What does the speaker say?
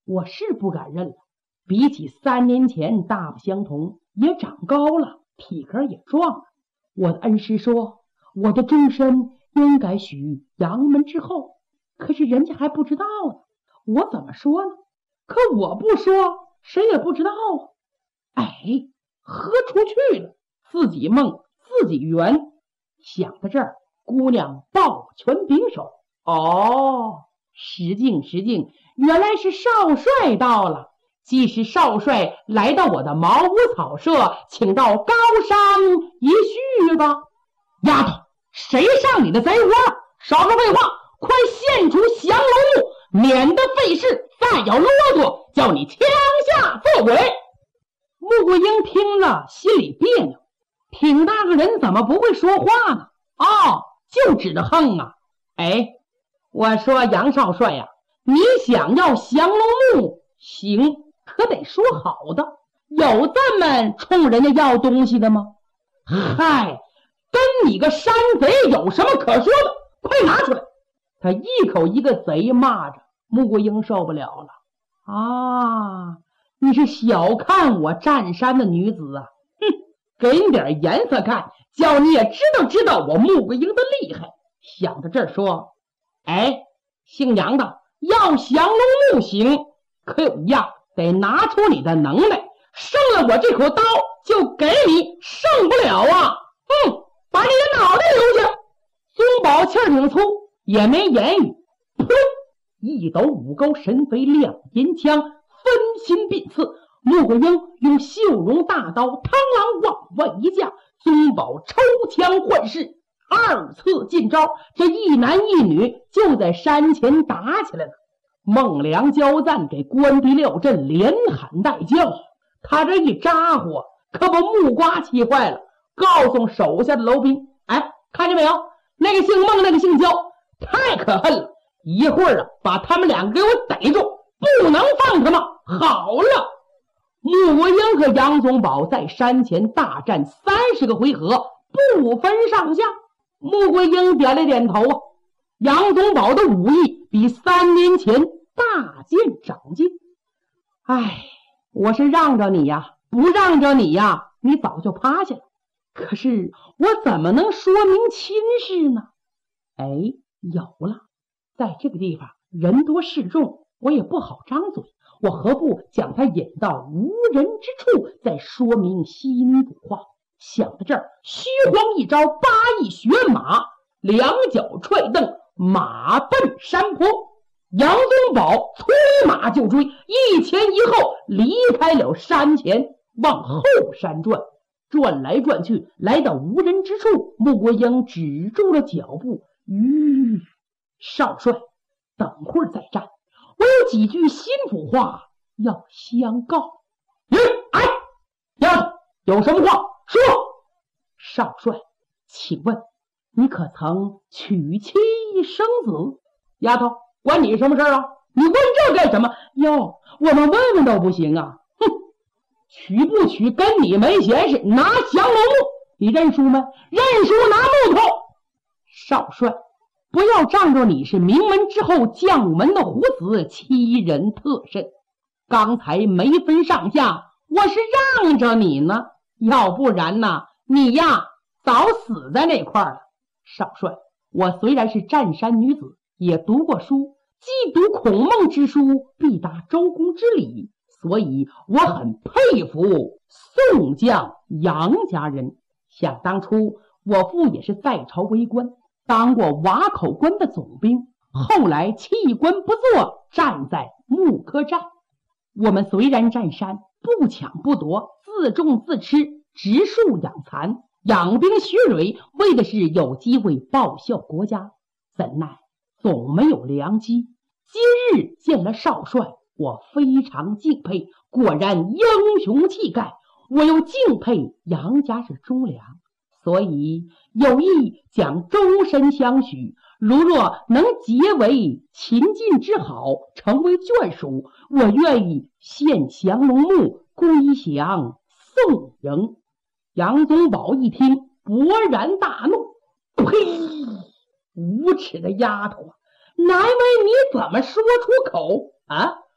我是不敢认了。比起3年前大不相同，也长高了，体格也壮了。我的恩师说，我的终身应该许杨门之后，可是人家还不知道呢，我怎么说呢？可我不说，谁也不知道啊。哎，喝出去了，自己梦自己圆。想到这儿，姑娘抱拳拱手。哦，失敬，原来是少帅到了。既是少帅来到我的茅屋草舍，请到高山一叙吧。丫头，谁上你的贼窝？少说废话，快献出降龙木，免得费事再有啰嗦，叫你枪下做鬼。穆桂英听了心里别扭，挺大个人怎么不会说话呢？哦，就知道横啊。哎，我说杨少帅呀，你想要降龙木行，可得说好的，有这么冲人家要东西的吗？嗨，跟你个山贼有什么可说的？快拿出来！他一口一个贼骂着。穆桂英受不了了。啊，你是小看我占山的女子啊！哼，给你点颜色看，叫你也知道我穆桂英的厉害。想到这儿说，哎，姓杨的，要降龙木行，可有样，得拿出你的能耐，胜了我这口刀就给你，胜不了啊！把你的脑袋留下。宗保气儿挺粗，也没言语，噗，一抖五钩神飞亮银枪，分心并刺。穆桂英用绣绒大刀螳螂往外一架，宗保抽枪换势，2次进招。这一男一女就在山前打起来了。孟良交赞给关帝廖震连喊带叫，他这一咋呼，可把木瓜气坏了，告诉手下的楼兵，哎，看见没有，那个姓孟那个姓焦，太可恨了，一会儿把他们两个给我逮住，不能放他们。好了，穆桂英和杨宗保在山前大战30个回合，不分上下。穆桂英点了点头啊，杨宗保的武艺比3年前大见长进。哎，我是让着你呀，不让着你呀，你早就趴下了。可是我怎么能说明亲事呢？哎，有了，在这个地方人多势众，我也不好张嘴，我何不将他引到无人之处，再说明心里话。想到这儿，虚晃一招，8翼旋马，2脚踹蹬，马奔山坡。杨宗保催马就追，一前一后离开了山前，往后山转，转来转去，来到无人之处。穆桂英止住了脚步，少帅，等会儿再战，我有几句心腹话要相告。哎，丫头，有什么话说？少帅，请问你可曾娶妻生子？丫头，关你什么事啊？你问这干什么？哟，我们问问都不行啊！哼，娶不娶跟你没闲事，拿降龙木，你认输吗？认输，拿木头。少帅，不要仗着你是名门之后将门的虎子欺人特甚。刚才没分上下，我是让着你呢，要不然呢，你呀早死在那块了。少帅，我虽然是占山女子，也读过书，既读孔孟之书，必达周公之礼，所以我很佩服宋将杨家人。想当初我父也是在朝为官，当过瓦口关的总兵，后来弃官不做，站在木科站。我们虽然占山，不抢不夺，自种自吃，植树养蚕，养兵蓄锐，为的是有机会报效国家，怎奈总没有良机。今日见了少帅，我非常敬佩，果然英雄气概。我又敬佩杨家是忠良，所以有意将终身相许。如若能结为秦晋之好，成为眷属，我愿意献降龙木归降宋营。杨宗保一听，勃然大怒，呸！无耻的丫头啊，难为你怎么说出口啊？